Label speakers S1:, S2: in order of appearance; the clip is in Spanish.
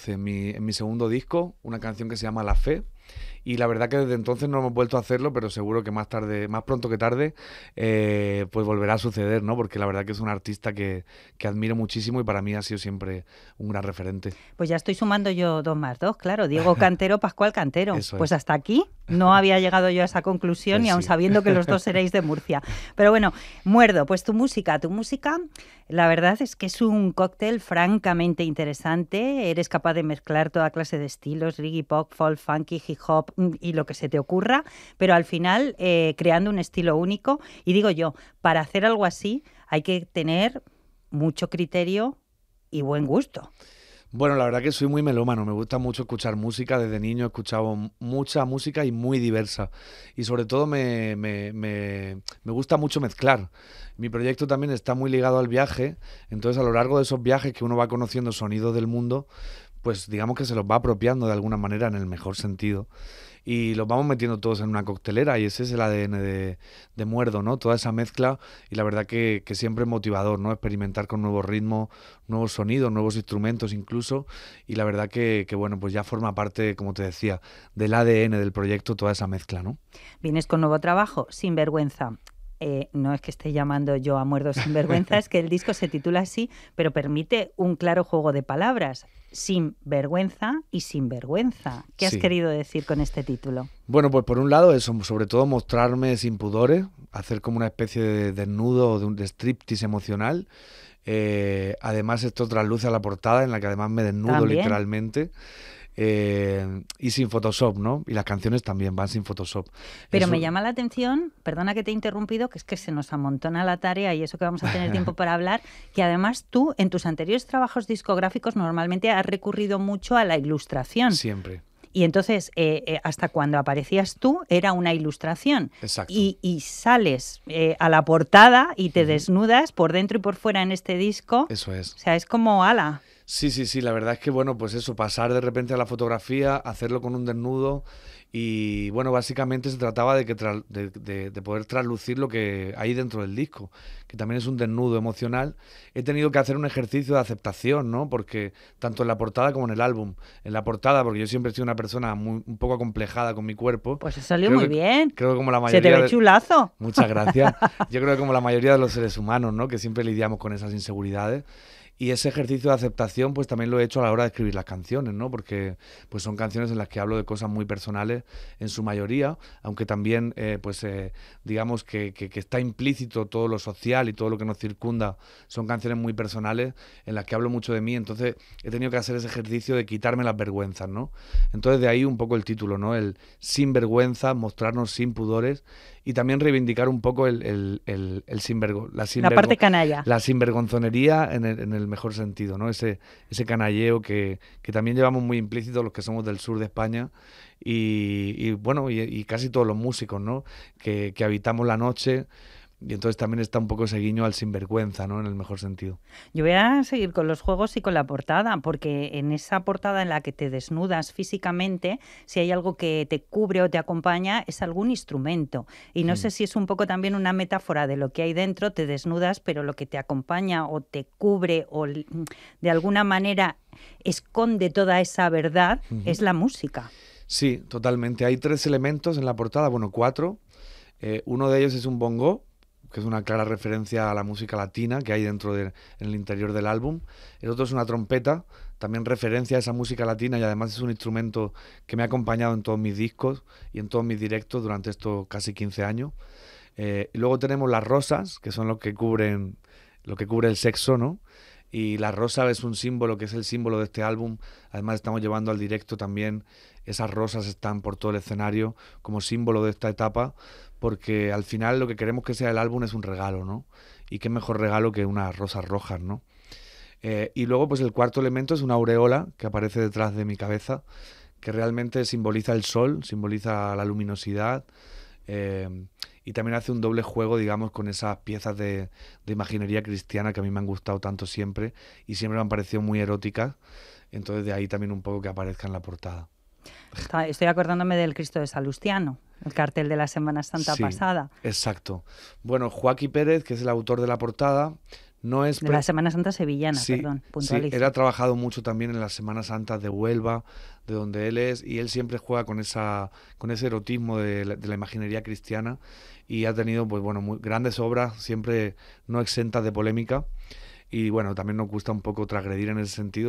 S1: 2012, en mi segundo disco, una canción que se llama La Fe. Y la verdad que desde entonces no hemos vuelto a hacerlo, pero seguro que más tarde, más pronto que tarde, pues volverá a suceder, ¿no? Porque la verdad que es un artista que admiro muchísimo y para mí ha sido siempre un gran referente.
S2: Pues ya estoy sumando yo 2 más 2, claro. Diego Cantero, Pascual Cantero.
S1: Eso
S2: Pues
S1: es.
S2: hasta aquí no había llegado yo a esa conclusión,
S1: Pues
S2: y aun
S1: sí.
S2: sabiendo que los dos seréis de Murcia. Pero bueno, Muerdo, pues tu música, la verdad es que es un cóctel francamente interesante. Eres capaz de mezclar toda clase de estilos, reggae, pop, folk, funky, hip hop y lo que se te ocurra, pero al final creando un estilo único. Y digo yo, para hacer algo así hay que tener mucho criterio y buen gusto.
S1: Bueno, la verdad que soy muy melómano, me gusta mucho escuchar música, desde niño he escuchado mucha música y muy diversa. Y sobre todo me gusta mucho mezclar. Mi proyecto también está muy ligado al viaje, entonces a lo largo de esos viajes que uno va conociendo sonidos del mundo, pues digamos que se los va apropiando de alguna manera en el mejor sentido. Y los vamos metiendo todos en una coctelera y ese es el ADN de Muerdo, ¿no? Toda esa mezcla y la verdad que siempre es motivador, ¿no? Experimentar con nuevos ritmos, nuevos sonidos, nuevos instrumentos incluso y la verdad que bueno, pues ya forma parte, como te decía, del ADN del proyecto toda esa mezcla, ¿no?
S2: Vienes con nuevo trabajo, Sinvergüenza. No es que esté llamando yo a Muerdo Sinvergüenza, es que el disco se titula así, pero permite un claro juego de palabras. Sin vergüenza y sinvergüenza. ¿Qué has
S1: Sí.
S2: querido decir con este título?
S1: Bueno, pues por un lado eso, sobre todo mostrarme sin pudores, hacer como una especie de desnudo, de striptease emocional. Además esto trasluce a la portada en la que además me desnudo
S2: También.
S1: literalmente. Y sin Photoshop, ¿no? Y las canciones también van sin Photoshop.
S2: Pero me
S1: Eso,
S2: llama la atención, perdona que te he interrumpido, que es que se nos amontona la tarea y eso que vamos a tener tiempo para hablar, que además tú en tus anteriores trabajos discográficos normalmente has recurrido mucho a la ilustración.
S1: siempre.
S2: Y entonces, hasta cuando aparecías tú, era una ilustración.
S1: Exacto.
S2: Y sales a la portada y te
S1: Ujú.
S2: desnudas por dentro y por fuera en este disco.
S1: Eso es.
S2: O sea, es como ala.
S1: Sí, sí, sí, la verdad es que bueno, pues eso, pasar de repente a la fotografía, hacerlo con un desnudo y bueno, básicamente se trataba de, de poder traslucir lo que hay dentro del disco, que también es un desnudo emocional. He tenido que hacer un ejercicio de aceptación, ¿no? Porque tanto en la portada como en el álbum, en la portada, porque yo siempre he sido una persona un poco acomplejada con mi cuerpo,
S2: Pues salió
S1: creo
S2: muy bien.
S1: creo que como la
S2: Se te
S1: mayoría
S2: ve
S1: de...
S2: chulazo.
S1: Muchas gracias. Yo creo que como la mayoría de los seres humanos, ¿no? Que siempre lidiamos con esas inseguridades. Y ese ejercicio de aceptación, pues también lo he hecho a la hora de escribir las canciones, ¿no? Porque pues son canciones en las que hablo de cosas muy personales en su mayoría, aunque también, digamos que está implícito todo lo social y todo lo que nos circunda. Son canciones muy personales en las que hablo mucho de mí, entonces he tenido que hacer ese ejercicio de quitarme las vergüenzas, ¿no? Entonces de ahí un poco el título, ¿no? El sin vergüenza, mostrarnos sin pudores y también reivindicar un poco
S2: La parte canalla.
S1: la sinvergonzonería en el mejor sentido, ¿no? Ese canalleo que también llevamos muy implícito los que somos del sur de España y bueno, y casi todos los músicos, ¿no? Que habitamos la noche y entonces también está un poco ese guiño al sinvergüenza, ¿no? En el mejor sentido.
S2: Yo voy a seguir con los juegos y con la portada, porque en esa portada en la que te desnudas físicamente, si hay algo que te cubre o te acompaña, es algún instrumento. Y no sé si es un poco también una metáfora de lo que hay dentro, te desnudas, pero lo que te acompaña o te cubre o de alguna manera esconde toda esa verdad es la música.
S1: Sí, totalmente. Hay 3 elementos en la portada, bueno, 4. Uno de ellos es un bongo, que es una clara referencia a la música latina que hay en el interior del álbum. El otro es una trompeta, también referencia a esa música latina y además es un instrumento que me ha acompañado en todos mis discos y en todos mis directos durante estos casi 15 años. Y luego tenemos las rosas, que son lo que cubre el sexo, ¿no? Y la rosa es un símbolo, que es el símbolo de este álbum. Además estamos llevando al directo también, esas rosas están por todo el escenario como símbolo de esta etapa, porque al final lo que queremos que sea el álbum es un regalo, ¿no? Y qué mejor regalo que unas rosas rojas, ¿no? Y luego pues el cuarto elemento es una aureola que aparece detrás de mi cabeza, que realmente simboliza el sol, simboliza la luminosidad, y también hace un doble juego, digamos, con esas piezas de imaginería cristiana que a mí me han gustado tanto siempre y siempre me han parecido muy eróticas, entonces de ahí también un poco que aparezca en la portada.
S2: Estoy acordándome del Cristo de Salustiano, el cartel de la Semana Santa
S1: Sí,
S2: pasada.
S1: exacto. Bueno, Joaquín Pérez, que es el autor de la portada, No es
S2: De la Semana Santa sevillana,
S1: sí,
S2: perdón,
S1: sí,
S2: puntualizo.
S1: él ha trabajado mucho también en las Semanas Santas de Huelva, de donde él es, y él siempre juega con ese erotismo de la imaginería cristiana, y ha tenido, pues bueno, grandes obras, siempre no exentas de polémica, y bueno, también nos gusta un poco transgredir en ese sentido.